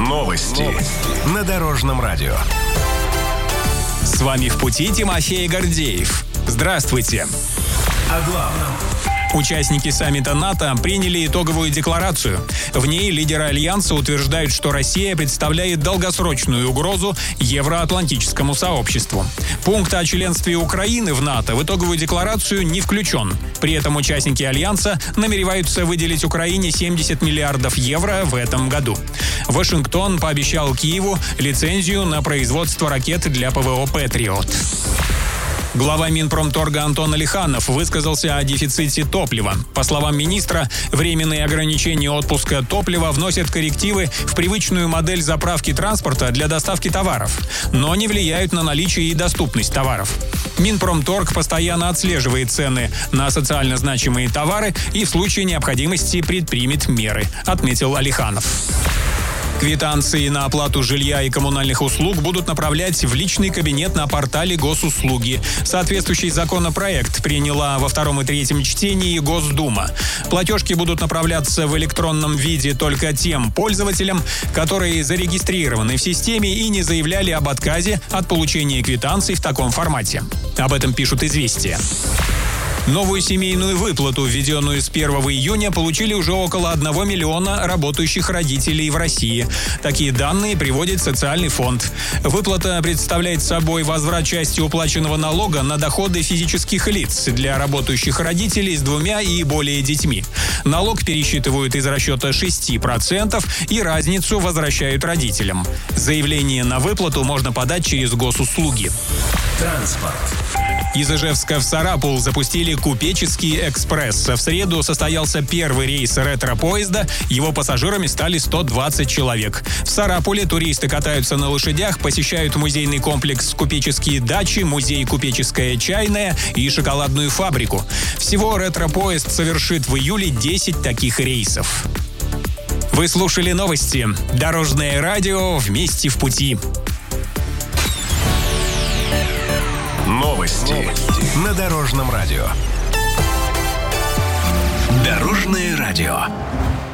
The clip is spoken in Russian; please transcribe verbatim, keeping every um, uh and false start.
Новости на Дорожном радио. С вами в пути Тимофей Гордеев. Здравствуйте. О главном. Участники саммита НАТО приняли итоговую декларацию. В ней лидеры Альянса утверждают, что Россия представляет долгосрочную угрозу евроатлантическому сообществу. Пункт о членстве Украины в НАТО в итоговую декларацию не включен. При этом участники Альянса намереваются выделить Украине семьдесят миллиардов евро в этом году. Вашингтон пообещал Киеву лицензию на производство ракет для ПВО «Патриот». Глава Минпромторга Антон Алиханов высказался о дефиците топлива. По словам министра, временные ограничения отпуска топлива вносят коррективы в привычную модель заправки транспорта для доставки товаров, но не влияют на наличие и доступность товаров. Минпромторг постоянно отслеживает цены на социально значимые товары и в случае необходимости предпримет меры, отметил Алиханов. Квитанции на оплату жилья и коммунальных услуг будут направлять в личный кабинет на портале Госуслуги. Соответствующий законопроект приняла во втором и третьем чтении Госдума. Платежки будут направляться в электронном виде только тем пользователям, которые зарегистрированы в системе и не заявляли об отказе от получения квитанций в таком формате. Об этом пишут «Известия». Новую семейную выплату, введенную с первого июня, получили уже около одного миллиона работающих родителей в России. Такие данные приводит Социальный фонд. Выплата представляет собой возврат части уплаченного налога на доходы физических лиц для работающих родителей с двумя и более детьми. Налог пересчитывают из расчета шести процентов и разницу возвращают родителям. Заявление на выплату можно подать через Госуслуги. Транспорт. Из Ижевска в Сарапул запустили купеческий экспресс. В среду состоялся первый рейс ретро-поезда. Его пассажирами стали сто двадцать человек. В Сарапуле туристы катаются на лошадях, посещают музейный комплекс «Купеческие дачи», музей «Купеческая чайная» и шоколадную фабрику. Всего ретро-поезд совершит в июле десять таких рейсов. Вы слушали новости. Дорожное радио «Вместе в пути». Новости на Дорожном радио. Дорожное радио.